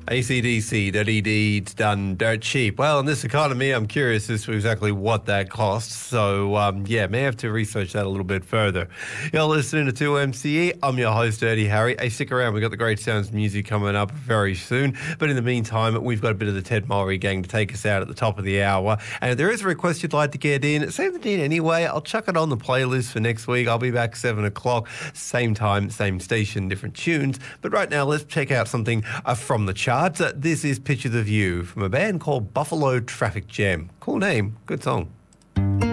AC/DC, Dirty Deeds Done Dirt Cheap. Well, in this economy, I'm curious as to exactly what that costs. So, may have to research that a little bit further. You're listening to 2MCE. I'm your host, Dirty Harry. Hey, stick around. We've got the Great Sounds music coming up very soon. But in the meantime, we've got a bit of the Ted Mowry gang to take us out at the top of the hour. And if there is a request you'd like to get in, save the date anyway. I'll chuck it on the playlist for next week. I'll be back 7 o'clock. Same time, same station, different tunes. But right now, let's check out something from the chart. This is Picture the View from a band called Buffalo Traffic Jam. Cool name, good song.